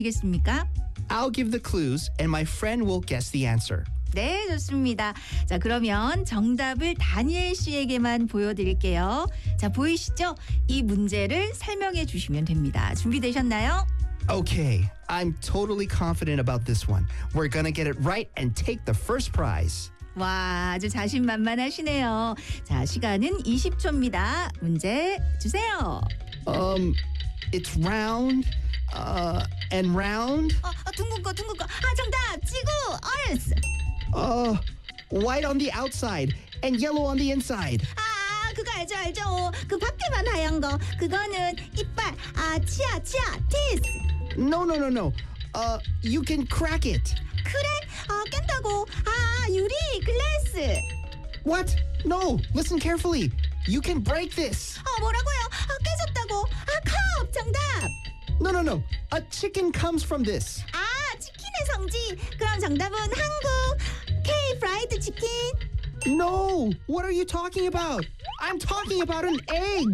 알겠습니까? I'll give the clues and my friend will guess the answer. 네, 좋습니다. 자, 그러면 정답을 다니엘 씨에게만 보여드릴게요. 자, 보이시죠? 이 문제를 설명해 주시면 됩니다. 준비되셨나요? Okay, I'm totally confident about this one. We're gonna get it right and take the first prize. 와, 아주 자신만만하시네요. 자, 시간은 20초입니다. 문제 주세요. It's round, and round. 둥근 거. 정답! 지구! Earth! White on the outside and yellow on the inside. 그거 알죠. 그 밖에만 하얀 거. 그거는 이빨. 치아, teeth. No. You can crack it. 그래? 깬다고. 유리, 글래스. What? No, listen carefully. You can break this. 뭐라고요? 깨졌다고. 컵! 정답! No. A chicken comes from this. 치킨의 성지. 그럼 정답은 한국 K 프라이드 치킨. No, what are you talking about? I'm talking about an egg.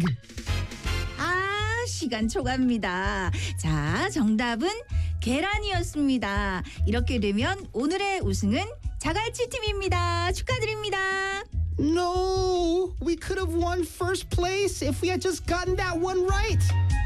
시간 초과입니다. 자, 정답은 계란이었습니다. 이렇게 되면 오늘의 우승은 자갈치 팀입니다. 축하드립니다. No, we could have won first place if we had just gotten that one right.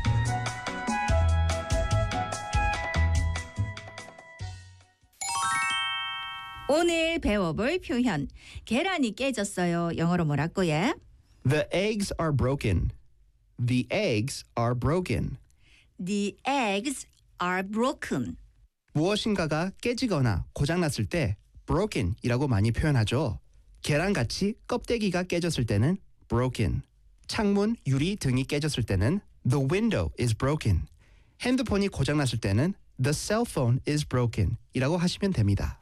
오늘 배워볼 표현. 계란이 깨졌어요. 영어로 뭐라고요? The eggs are broken. The eggs are broken. The eggs are broken. 무엇인가가 깨지거나 고장났을 때 broken이라고 많이 표현하죠. 계란같이 껍데기가 깨졌을 때는 broken. 창문, 유리 등이 깨졌을 때는 the window is broken. 핸드폰이 고장났을 때는 the cell phone is broken 이라고 하시면 됩니다.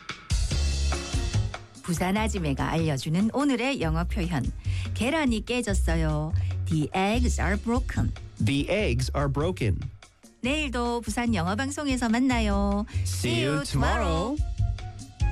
부산 아지매가 알려주는 오늘의 영어 표현. 계란이 깨졌어요. The eggs are broken. The eggs are broken. 내일도 부산 영어 방송에서 만나요. See you tomorrow.